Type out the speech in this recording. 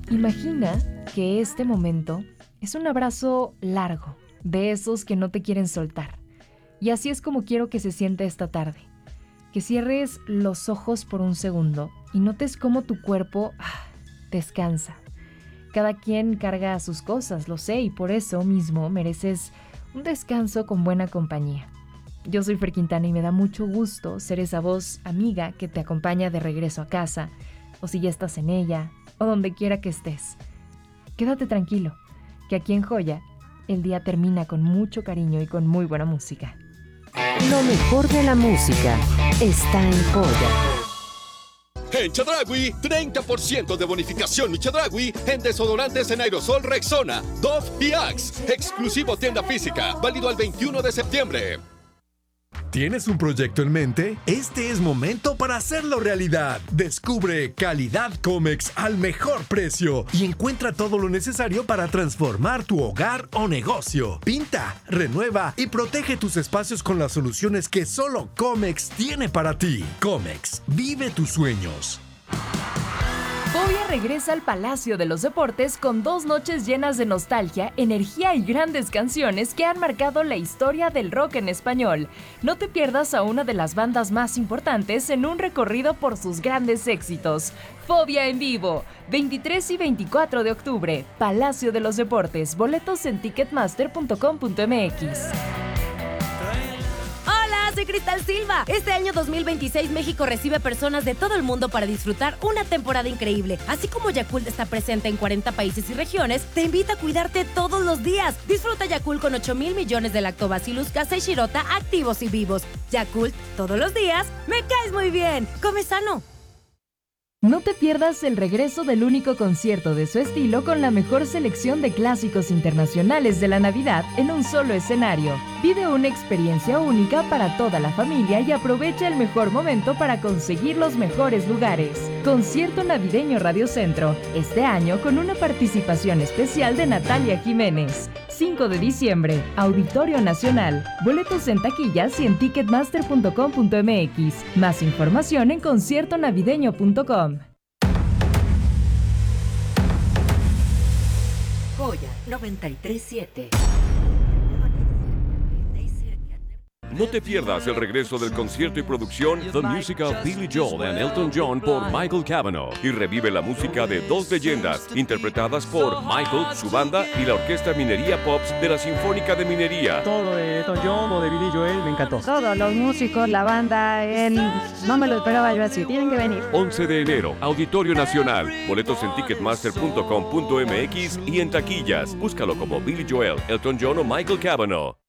Imagina que este momento es un abrazo largo, de esos que no te quieren soltar. Y así es como quiero que se siente esta tarde. Que cierres los ojos por un segundo y notes cómo tu cuerpo descansa. Cada quien carga sus cosas, lo sé, y por eso mismo mereces un descanso con buena compañía. Yo soy Fer Quintana y me da mucho gusto ser esa voz amiga que te acompaña de regreso a casa, o si ya estás en ella, o donde quiera que estés. Quédate tranquilo, que aquí en Joya el día termina con mucho cariño y con muy buena música. Lo mejor de la música está en Joya. En Chedraui, 30% de bonificación y Chedraui en desodorantes en aerosol Rexona, Dove y Axe. Exclusivo tienda física, válido al 21 de septiembre. ¿Tienes un proyecto en mente? Este es momento para hacerlo realidad. Descubre calidad Comex al mejor precio y encuentra todo lo necesario para transformar tu hogar o negocio. Pinta, renueva y protege tus espacios con las soluciones que solo Comex tiene para ti. Comex, vive tus sueños. Fobia regresa al Palacio de los Deportes con 2 noches llenas de nostalgia, energía y grandes canciones que han marcado la historia del rock en español. No te pierdas a una de las bandas más importantes en un recorrido por sus grandes éxitos. Fobia en vivo, 23 y 24 de octubre, Palacio de los Deportes. Boletos en ticketmaster.com.mx. Soy Cristal Silva. Este año 2026 México recibe a personas de todo el mundo para disfrutar una temporada increíble. Así como Yakult está presente en 40 países y regiones, te invita a cuidarte todos los días. Disfruta Yakult con 8,000 millones de Lactobacillus casei shirota activos y vivos. Yakult, todos los días, me caes muy bien. Come sano. No te pierdas el regreso del único concierto de su estilo con la mejor selección de clásicos internacionales de la Navidad en un solo escenario. Vive una experiencia única para toda la familia y aprovecha el mejor momento para conseguir los mejores lugares. Concierto Navideño Radio Centro, este año con una participación especial de Natalia Jiménez. 5 de diciembre, Auditorio Nacional. Boletos en taquillas y en ticketmaster.com.mx. Más información en conciertonavideño.com. Joya 93.7. No te pierdas el regreso del concierto y producción The Music of Billy Joel and Elton John por Michael Cavanaugh y revive la música de 2 leyendas interpretadas por Michael, su banda y la Orquesta Minería Pops de la Sinfónica de Minería. Todo de Elton John o de Billy Joel me encantó. Todos los músicos, la banda, no me lo esperaba yo así, tienen que venir. 11 de enero, Auditorio Nacional. Boletos en ticketmaster.com.mx y en taquillas. Búscalo como Billy Joel, Elton John o Michael Cavanaugh.